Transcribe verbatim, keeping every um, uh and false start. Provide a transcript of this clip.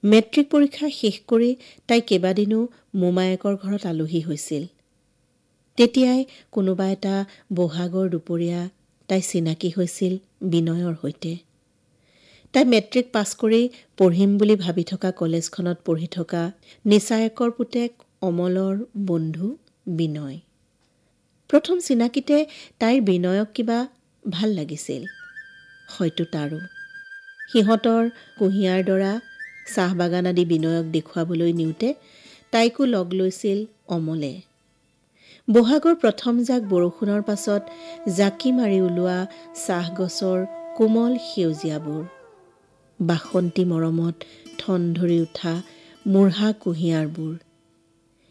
Matric পৰীক্ষা শেষ কৰি তাই কেইবাদিনো মোমায়েকৰ ঘৰত আলহী হৈছিল। তেতিয়াই কোনোবা এটা বহাগৰ দুপৰীয়া তাই চিনাকি হৈছিল বিনয়ৰ সৈতে। তাই মেট্ৰিক পাছ কৰি পঢ়িম বুলি ভাবি থকা কলেজখনত পঢ়ি থকা নিচায়েকৰ পুতেক অমলৰ বন্ধু বিনয়। প্ৰথম চিনাকিতে তাইৰ বিনয়ক কিবা ভাল লাগিছিল, হয়তো তাৰো। সিহঁতৰ কুঁহিয়াৰ ডৰা চাহ বাগান আদি বিনয়ক দেখুৱাবলৈ নিওঁতে তাইকো লগ লৈছিল অমলে। বহাগৰ প্ৰথম জাক বৰষুণৰ পাছত জাকি মাৰি ওলোৱা চাহ গছৰ কোমল সেউজীয়াবোৰ, বাসন্তী মৰমত ঠন ধৰি উঠা মুঢ়া কুঁহিয়াৰবোৰ,